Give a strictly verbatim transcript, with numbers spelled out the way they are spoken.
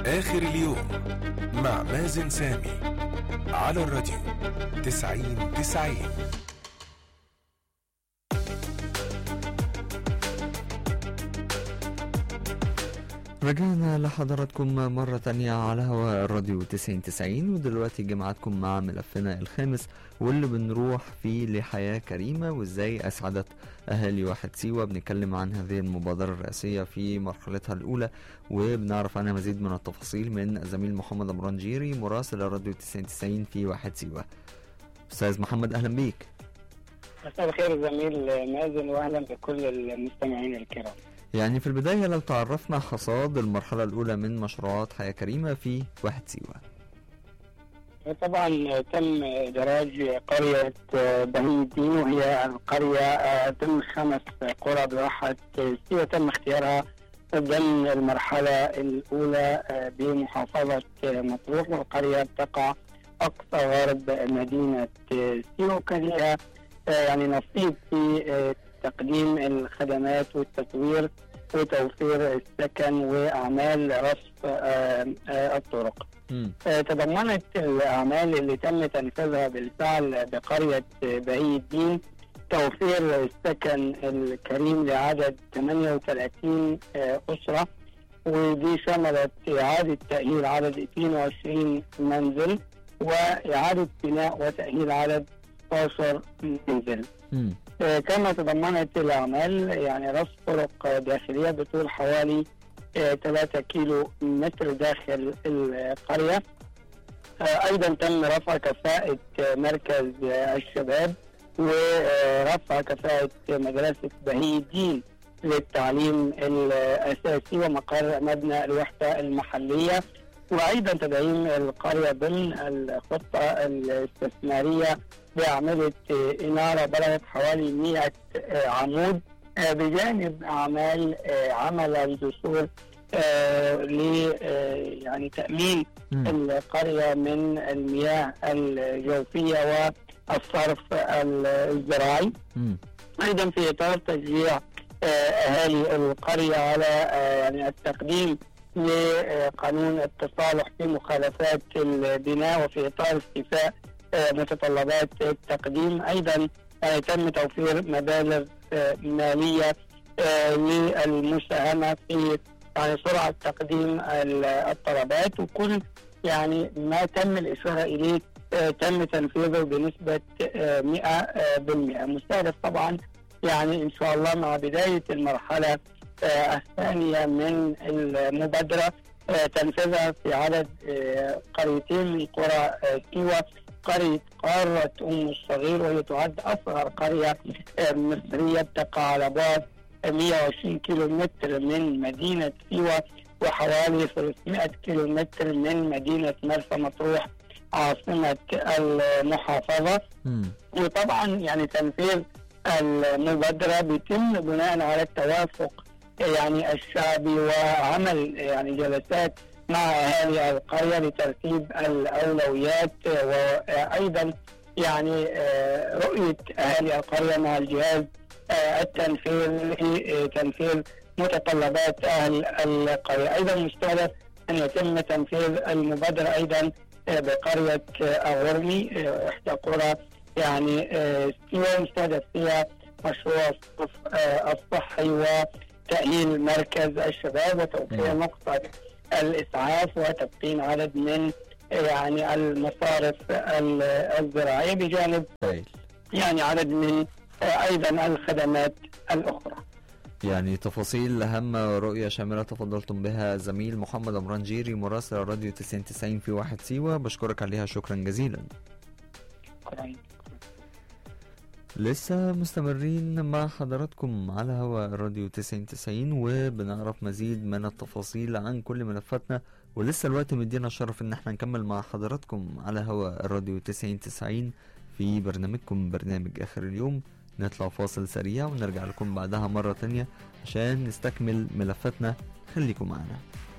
آخر اليوم مع مازن سامي على الراديو تسعين تسعين. رجعنا لحضراتكم مرة تانية على هواء الراديو تسعين تسعين، ودلوقتي جمعتكم مع ملفنا الخامس واللي بنروح فيه لحياة كريمة وازاي أسعدت أهالي واحد سيوة. بنتكلم عن هذه المبادرة الرئاسية في مرحلتها الأولى وبنعرف عنها مزيد من التفاصيل من الزميل محمد عمران جيري مراسل الراديو تسعين تسعين في واحد سيوة. أستاذ محمد أهلا بيك. مساء الخير زميل مازن واهلا بكل المستمعين الكرام. يعني في البداية لو تعرفنا حصاد المرحلة الأولى من مشروعات حياة كريمة في واحد سيوة. طبعا تم إدراج قرية بهي الدين وهي القرية ضمن خمس قرى بواحد سيوة تم اختيارها ضمن المرحلة الأولى بمحافظة مطروح، والقرية تقع أقصى غرب مدينة سيوة، وكان لها يعني نصيب في تقديم الخدمات والتطوير وتوفير السكن وأعمال رصف الطرق. تضمنت الأعمال اللي تم تنفيذها بالفعل بقرية بهي الدين توفير السكن الكريم لعدد ثمانية وثلاثين أسرة، ودي شملت إعادة تأهيل عدد اثنين وعشرين منزل وإعادة بناء وتأهيل عدد ستة عشر منزل. آه كما تضمنت الأعمال يعني رصف طرق داخلية بطول حوالي آه ثلاثة كيلو متر داخل القرية. آه أيضا تم رفع كفاءة آه مركز آه الشباب ورفع كفاءة مدرسة بهي الدين للتعليم الأساسي ومقر مبنى الوحدة المحلية، وأيضا تدعيم القرية ضمن الخطة الاستثمارية بأعمدة إنارة بلغت حوالي مئة عمود، بجانب أعمال عمل الجسور ل يعني تأمين القرية من المياه الجوفية والصرف الزراعي. أيضا في إطار تشجيع أهالي القرية على يعني التقديم لقانون التصالح في مخالفات البناء وفي إطار استيفاء متطلبات التقديم. أيضا تم توفير مبالغ مالية للمساهمة في يعني سرعة تقديم الطلبات، وكل يعني ما تم الإشارة إليه تم تنفيذه بنسبة مئة بالمئة. مستهدف طبعا يعني إن شاء الله مع بداية المرحلة الثانية من المبادرة تنفيذها في عدد قريتين من قرى سيوة، قرية قارة أم الصغير وهي تعد أصغر قرية مصرية تقع على بعد مئة وعشرين كيلو متر من مدينة سيوة وحوالي ثلاثمئة كيلو متر من مدينة مرسى مطروح عاصمة المحافظة. وطبعا يعني تنفيذ المبادرة بيتم بناء على التوافق يعني الشعبي وعمل يعني جلسات مع أهالي القرية لترتيب الأولويات، وأيضا يعني رؤية أهالي القرية مع الجهاز التنفيذ لتنفيذ متطلبات أهل القرية. أيضا مستهدف أن يتم تنفيذ المبادرة أيضا بقرية أغرمي إحدى قرى يعني سيوة مستهدف فيها مشروع الصف الصحي وتأهيل مركز الشباب وتوفير نقطة الإسعاف وتبطين عدد من يعني المصارف الزراعية بجانب يعني عدد من أيضا الخدمات الأخرى. يعني تفاصيل هامة ورؤية شاملة تفضلتم بها زميل محمد عمران جيري مراسل الراديو تسعين تسعين في واحد سيوة، بشكرك عليها شكرا جزيلا. شكرا. لسه مستمرين مع حضراتكم على هواء الراديو تسعين تسعين وبنعرف مزيد من التفاصيل عن كل ملفاتنا، ولسه الوقت مدينا الشرف ان احنا نكمل مع حضراتكم على هواء الراديو تسعين تسعين في برنامجكم برنامج آخر اليوم. نطلع فاصل سريع ونرجع لكم بعدها مرة تانية عشان نستكمل ملفاتنا، خليكم معنا.